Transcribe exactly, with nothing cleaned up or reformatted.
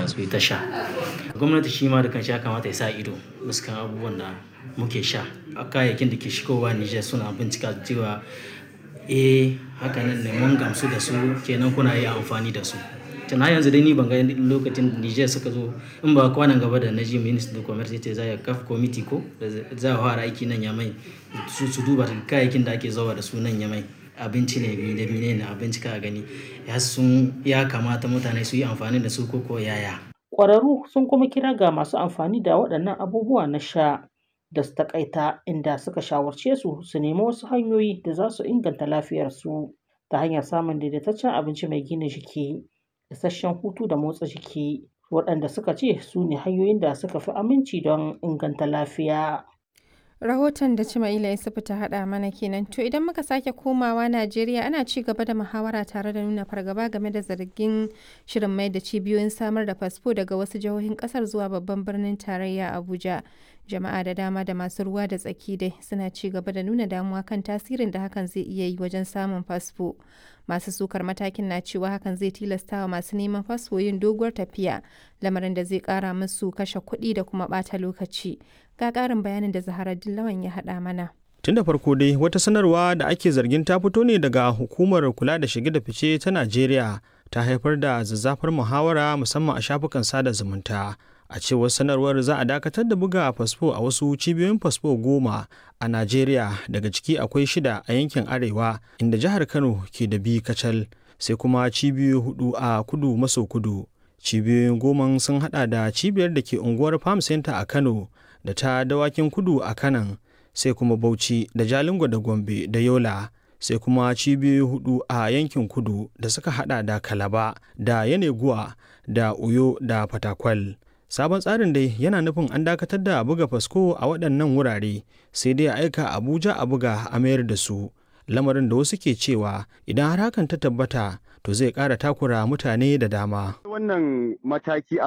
mutane su yi ta sha. Gwamnati shi ma da kanshi ya kamata ya sa ido fuskan abubuwan da muke sha. Kayayyakin da ke shigowa Nijar suna bincika cewa eh hakanan ne mun gamsu da su kenan kuna iya amfani da su. Tun har yanzu dai ni ban ga lokacin Nijar suka zo in ba kwanan gaba da na ji Ministry of Commerce yace za ya kafa committee ko za a fara aiki nan Yamai su su duba kayayyakin da ake zuwa da su nan Yamai. Abinci ne da mene ne abinci ka gani ya sun ya kamata mutane su yi amfani da su ko yaya. Ƙwararru sun kuma kira ga masu amfani da waɗannan abubuwa na sha da su taƙaita inda suka shawarce su su nemi wasu hanyoyi da za su inganta lafiyarsu ta hanyar samun daidaitaccen abinci mai gina jiki, isasshen hutu da motsa jiki waɗanda suka ce su ne hanyoyin da suka fi aminci don inganta lafiya. Rahoton da Cimaila Isufu ta haɗa mana kenan. To idan muka sake komawa Najeriya ana ci gaba da muhawara tare da nuna fargaba game da zargin shirin mai da cibiyoyin samar da fasfo daga wasu jihohin ƙasar zuwa babban birnin tarayya Abuja. Jama'a da dama da masu ruwa da tsaki dai suna ci gaba da nuna damuwa kan tasirin da hakan zai iya yi wajen samun fasfo. Masu sukar matakin na cewa hakan zai tilasta wa masu neman fasfo yin doguwar tafiya, lamarin da zai ƙara musu kashe kuɗi da kuma ɓata lokaci. Ga ƙarin bayanin da Zaharaddin Lawan ya haɗa mana. Tun da farko dai wata sanarwa da ake zargin ta fito ne daga hukumar kula da shige da fice ta Najeriya ta haifar da zazzafar muhawara musamman a shafukan sada zumunta. A cewar sanarwar za a dakatar da buga fasfo a wasu cibiyoyin fasfo goma a Najeriya, daga ciki akwai shida a yankin Arewa inda jihar Kano ke da biyu kacal, sai kuma cibiyoyi hudu a kudu maso kudu. Cibiyoyin goma sun hada da cibiyar da ke unguwar Farm Center a Kano da ta Dawakin Kudu a Kanan, sai kuma Bauchi da Jalingo da Gombe da Yola, sai kuma cibiyoyi hudu a yankin kudu da suka hada da Kalaba da Yeneguwa da Uyo da Fatakwal. Sabon tsarin dai yana nufin an dakatar da buga fasfo a waɗannan wurare, sai dai a aika Abuja a buga a mayar da su. Lamarin da wasu ke cewa idan har hakan ta tabbata to zai ƙara takura mutane da dama. Wannan mataki